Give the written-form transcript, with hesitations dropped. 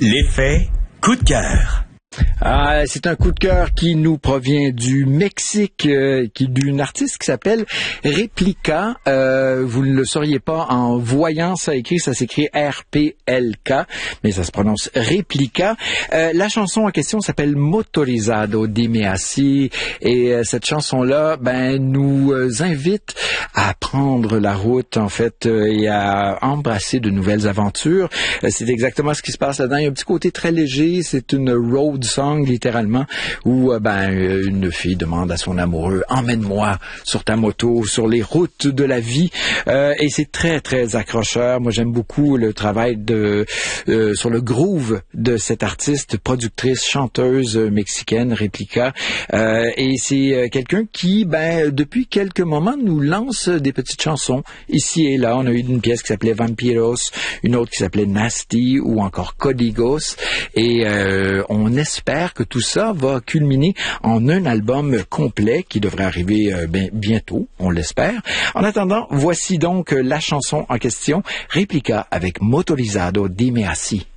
L'effet coup de cœur. C'est un coup de cœur qui nous provient du Mexique, d'une artiste qui s'appelle Replica. Vous ne le sauriez pas en voyant ça écrit, ça s'écrit R-P-L-K, mais ça se prononce Replica. La chanson en question s'appelle Motorizado Dime Así, et cette chanson-là, nous invite à prendre la route, en fait, et à embrasser de nouvelles aventures. C'est exactement ce qui se passe là-dedans. Il y a un petit côté très léger, c'est une road song littéralement où une fille demande à son amoureux: emmène-moi sur ta moto sur les routes de la vie, et c'est très très accrocheur. Moi j'aime beaucoup le travail sur le groove de cette artiste, productrice, chanteuse mexicaine Replica, et c'est quelqu'un qui depuis quelques moments nous lance des petites chansons ici et là. On a eu une pièce qui s'appelait Vampiros, une autre qui s'appelait Nasty ou encore Códigos, et on espère que tout ça va culminer en un album complet qui devrait arriver bientôt, on l'espère. En attendant, voici donc la chanson en question, Replica avec Motorizado Dime Así.